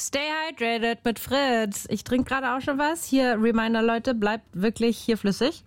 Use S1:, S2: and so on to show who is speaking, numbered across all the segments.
S1: Stay hydrated mit Fritz. Ich trinke gerade auch schon was. Hier, Reminder, Leute, bleibt wirklich hier flüssig.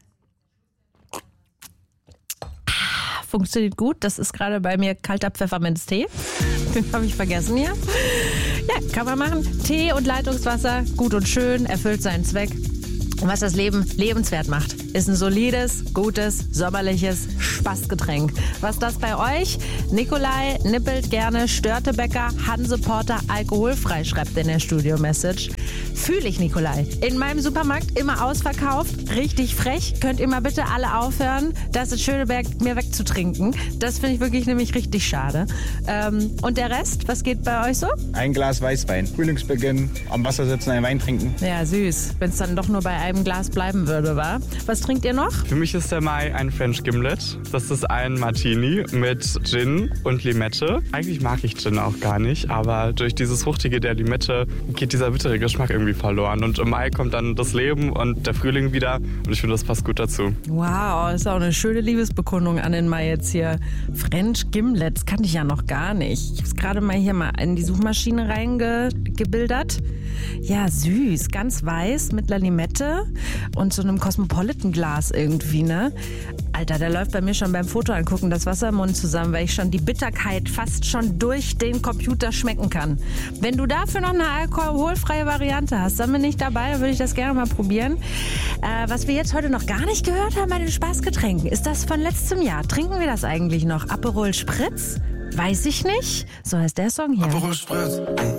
S1: Funktioniert gut. Das ist gerade bei mir kalter Pfefferminztee. Den habe ich vergessen hier. Ja, kann man machen. Tee und Leitungswasser, gut und schön, erfüllt seinen Zweck. Und was das Leben lebenswert macht, ist ein solides, gutes, sommerliches Spaßgetränk. Was das bei euch? Nikolai nippelt gerne Störtebecker, Hanseporter, alkoholfrei, schreibt in der Studio-Message. Fühle ich, Nikolai. In meinem Supermarkt immer ausverkauft, richtig frech. Könnt ihr mal bitte alle aufhören, das in Schöneberg mir wegzutrinken. Das finde ich wirklich nämlich richtig schade. Und der Rest, was geht bei euch so?
S2: Ein Glas Weißwein. Frühlingsbeginn, am Wasser sitzen, einen Wein trinken.
S1: Ja, süß. Wenn es dann doch nur bei einem Glas bleiben würde, wa? Was trinkt ihr noch?
S3: Für mich ist der Mai ein French Gimlet. Das ist ein Martini mit Gin und Limette. Eigentlich mag ich Gin auch gar nicht, aber durch dieses Fruchtige der Limette geht dieser bittere Geschmack irgendwie verloren. Und im Mai kommt dann das Leben und der Frühling wieder und ich finde, das passt gut dazu.
S1: Wow, ist auch eine schöne Liebesbekundung an den Mai jetzt hier. French Gimlet, das kannte ich ja noch gar nicht. Ich habe es gerade mal hier mal in die Suchmaschine reingebildert. Ja, süß, ganz weiß mit einer Limette und so einem Cosmopolitan-Glas irgendwie, ne? Alter, der läuft bei mir schon beim Foto angucken das Wasser im Mund zusammen, weil ich schon die Bitterkeit fast schon durch den Computer schmecken kann. Wenn du dafür noch eine alkoholfreie Variante hast, dann bin ich dabei, dann würde ich das gerne mal probieren. Was wir jetzt heute noch gar nicht gehört haben bei den Spaßgetränken, ist das von letztem Jahr. Trinken wir das eigentlich noch? Aperol Spritz? Weiß ich nicht. So heißt der Song hier.
S4: Aperol Spritz.